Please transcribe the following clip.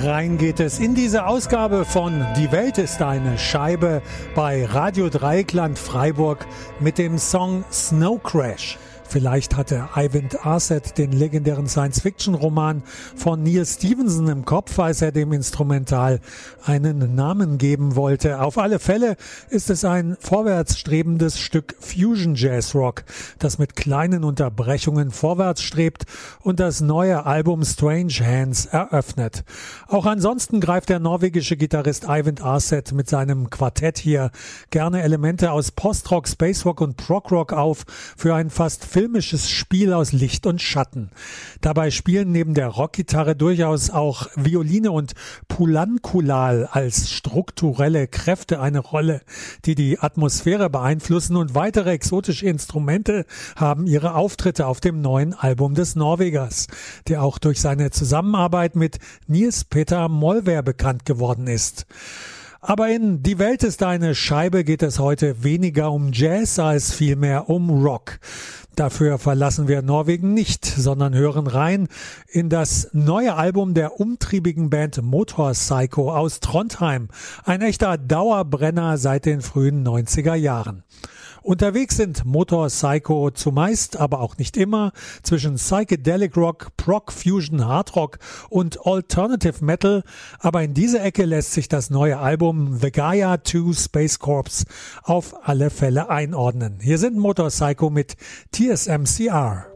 Rein geht es in diese Ausgabe von Die Welt ist eine Scheibe bei Radio Dreieckland Freiburg mit dem Song Snow Crash. Vielleicht hatte Eyvind Arset den legendären Science-Fiction-Roman von Neil Stephenson im Kopf, als er dem Instrumental einen Namen geben wollte. Auf alle Fälle ist es ein vorwärtsstrebendes Stück Fusion-Jazz-Rock, das mit kleinen Unterbrechungen vorwärts strebt und das neue Album Strange Hands eröffnet. Auch ansonsten greift der norwegische Gitarrist Eyvind Arset mit seinem Quartett hier gerne Elemente aus Postrock, Spacerock und Progrock auf für ein fast filmisches Spiel aus Licht und Schatten. Dabei spielen neben der Rockgitarre durchaus auch Violine und Pulankulal als strukturelle Kräfte eine Rolle, die die Atmosphäre beeinflussen, und weitere exotische Instrumente haben ihre Auftritte auf dem neuen Album des Norwegers, der auch durch seine Zusammenarbeit mit Nils Petter Molvær bekannt geworden ist. Aber in Die Welt ist eine Scheibe geht es heute weniger um Jazz als vielmehr um Rock. Dafür verlassen wir Norwegen nicht, sondern hören rein in das neue Album der umtriebigen Band Motorpsycho aus Trondheim. Ein echter Dauerbrenner seit den frühen 90er Jahren. Unterwegs sind Motorpsycho zumeist, aber auch nicht immer, zwischen Psychedelic Rock, Prog, Fusion, Hard Rock und Alternative Metal, aber in diese Ecke lässt sich das neue Album The Gaia 2 Space Corps auf alle Fälle einordnen. Hier sind Motorpsycho mit TSMCR.